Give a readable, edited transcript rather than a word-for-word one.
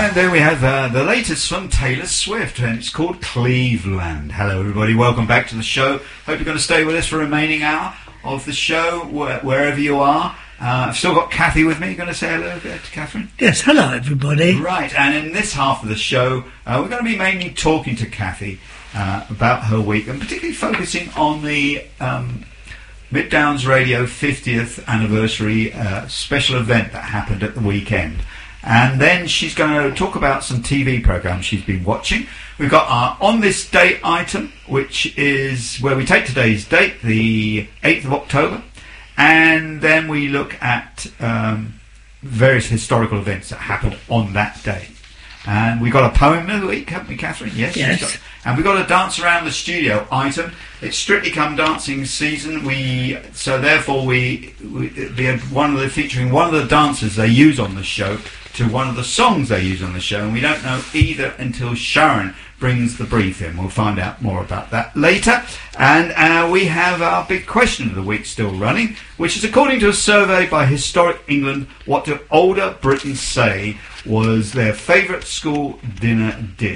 And then we have the latest from Taylor Swift, and it's called Cleveland. Hello everybody, welcome back to the show. Hope you're going to stay with us for the remaining hour of the show, wherever you are. I've still got Kathy with me. You're going to say hello to Catherine? Yes, hello everybody. Right, and in this half of the show, we're going to be mainly talking to Kathy about her week, and particularly focusing on the Mid Downs Radio 50th anniversary special event that happened at the weekend. And then she's going to talk about some TV programs she's been watching. We've got our On This Date item, which is where we take today's date, the 8th of October, and then we look at various historical events that happened on that day. And we've got a poem of the week, haven't we, Catherine? Yes. And we've got a Dance Around the Studio item. It's Strictly Come Dancing season. Therefore, we featuring one of the dancers they use on the show to one of the songs they use on the show, and we don't know either until Sharon brings the brief in. We'll find out more about that later. And we have our big question of the week still running, which is, according to a survey by Historic England, what do older Britons say was their favourite school dinner dish?